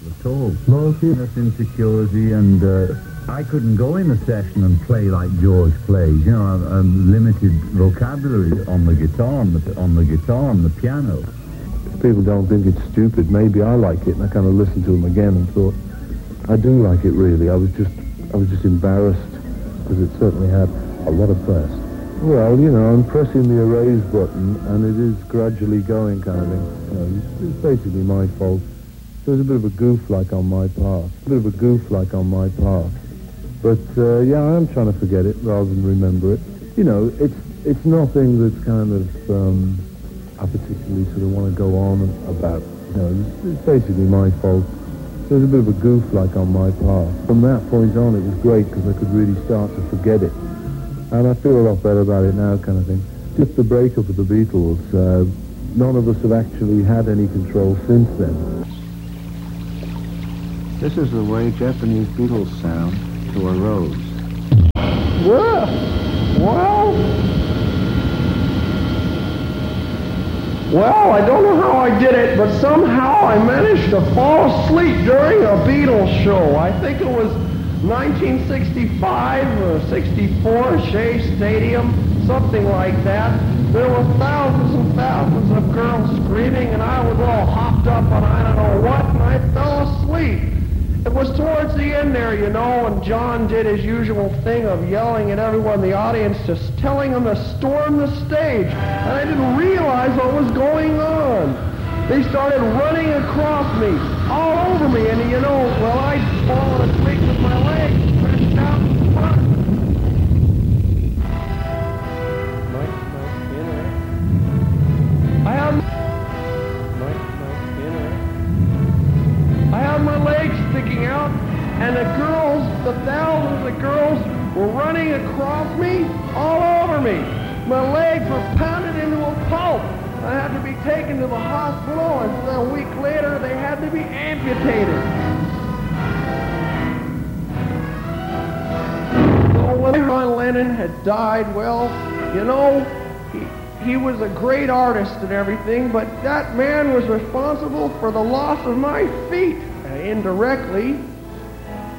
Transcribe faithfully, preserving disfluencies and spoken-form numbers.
at all. Loneliness, insecurity, and uh, I couldn't go in a session and play like George plays. You know, a, a limited vocabulary on the guitar, on the, on the guitar, on the piano. If people don't think it's stupid, maybe I like it, and I kind of listened to him again and thought, I do like it really. I was just, I was just embarrassed because it certainly had a lot of press. Well, you know, I'm pressing the erase button, and it is gradually going, kind of thing. You know, it's basically my fault. There was a bit of a goof, like, on my part. A bit of a goof, like, on my part. But, uh, yeah, I am trying to forget it rather than remember it. You know, it's it's nothing that's kind of, um, I particularly sort of want to go on about. You know, it's, it's basically my fault. There was a bit of a goof, like, on my part. From that point on, it was great because I could really start to forget it. And I feel a lot better about it now, kind of thing. Just the breakup of the Beatles, uh, none of us have actually had any control since then. This is the way Japanese Beatles sound to a rose. Well, well, well, I don't know how I did it, but somehow I managed to fall asleep during a Beatles show. I think it was nineteen sixty-five or sixty-four, Shea Stadium, something like that. There were thousands and thousands of girls screaming, and I was all hopped up on I don't know what, and I fell asleep. It was towards the end there, you know, and John did his usual thing of yelling at everyone in the audience, just telling them to storm the stage. And I didn't realize what was going on. They started running across me, all over me, and you know, well, I'd fallen asleep with my legs stretched out in front. Mike, Mike, in there. I have, Mike, Mike, in there. I have my legs sticking out, and the girls, the thousands of girls, were running across me, all over me. My legs were pounded into a pulp. I had to be taken to the hospital, and a week later they had to be amputated. So when John Lennon had died, well, you know, he, he was a great artist and everything, but that man was responsible for the loss of my feet, uh, indirectly.